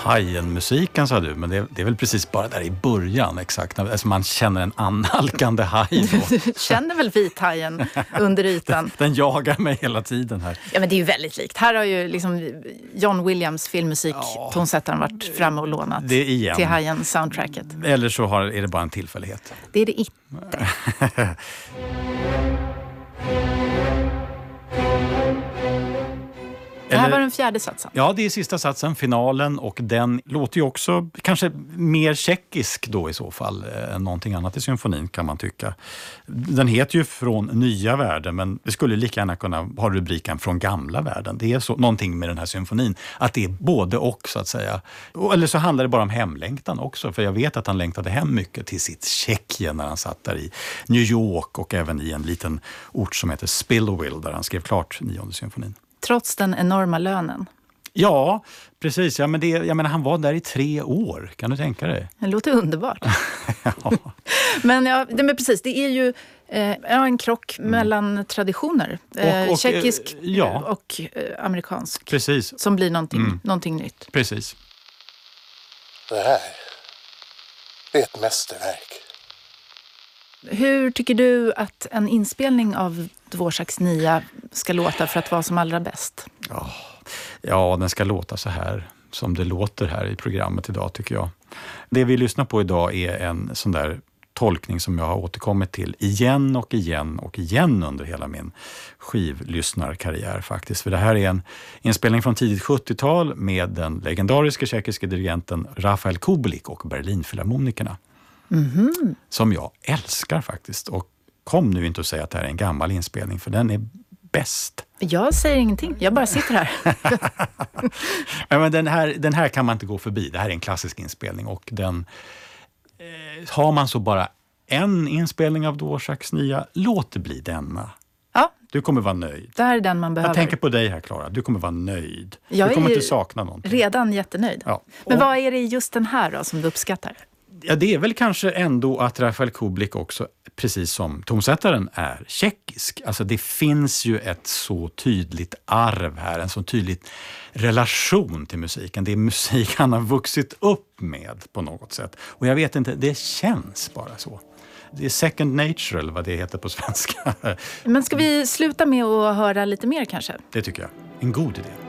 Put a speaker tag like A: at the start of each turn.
A: Hajen-musiken sa du, men det är väl precis bara där i början exakt. Alltså man känner en annalkande haj då.
B: Du känner väl vithajen under ytan?
A: Den jagar mig hela tiden här.
B: Ja, men det är ju väldigt likt. Här har ju liksom John Williams filmmusik, tonsättaren, varit framme och lånat
A: det igen.
B: Till Hajen-soundtracket.
A: Eller så är det bara en tillfällighet.
B: Det är det inte. Det här var den fjärde satsen.
A: Ja, det är sista satsen, finalen, och den låter ju också kanske mer tjeckisk då i så fall än någonting annat i symfonin kan man tycka. Den heter ju Från nya världen, men det skulle lika gärna kunna ha rubriken Från gamla världen. Det är så någonting med den här symfonin, att det är både och så att säga. Eller så handlar det bara om hemlängtan också, för jag vet att han längtade hem mycket till sitt Tjeckien när han satt där i New York och även i en liten ort som heter Spillwill där han skrev klart 9:e symfonin.
B: Trots den enorma lönen.
A: Ja, precis. Ja, men jag menar, han var där i 3 år. Kan du tänka dig?
B: Det låter underbart.
A: Ja.
B: Men precis, det är ju en krock mellan traditioner.
A: Och
B: tjeckisk och amerikansk.
A: Precis.
B: Som blir någonting nytt.
A: Precis.
C: Det här är ett mästerverk.
B: Hur tycker du att en inspelning av Dvořáks 9 ska låta för att vara som allra bäst?
A: Ja, den ska låta så här som det låter här i programmet idag tycker jag. Det vi lyssnar på idag är en sån där tolkning som jag har återkommit till igen och igen och igen under hela min skivlyssnarkarriär faktiskt. För det här är en inspelning från tidigt 70-tal med den legendariska tjeckiske dirigenten Rafael Kubelik och Berlinfilharmonikerna.
B: Mm-hmm. Som
A: jag älskar faktiskt. Och kom nu inte att säga att det här är en gammal inspelning, för den är bäst.
B: Jag säger ingenting, jag bara sitter här.
A: Men den här kan man inte gå förbi. Det här är en klassisk inspelning och den har man så bara en inspelning av Dvořáks 9, låt det bli denna.
B: Ja.
A: Du kommer vara nöjd.
B: Det här är den man behöver.
A: Jag tänker på dig här, Klara. Du kommer vara nöjd.
B: Jag
A: du kommer
B: är
A: inte sakna någonting.
B: Redan jättenöjd.
A: Ja.
B: Men vad är det i just den här då som du uppskattar?
A: Ja, det är väl kanske ändå att Rafael Kubelik också, precis som tonsättaren, är tjeckisk. Alltså det finns ju ett så tydligt arv här, en så tydlig relation till musiken. Det är musik han har vuxit upp med på något sätt. Och jag vet inte, det känns bara så. Det är second nature eller vad det heter på svenska.
B: Men ska vi sluta med att höra lite mer kanske?
A: Det tycker jag. En god idé.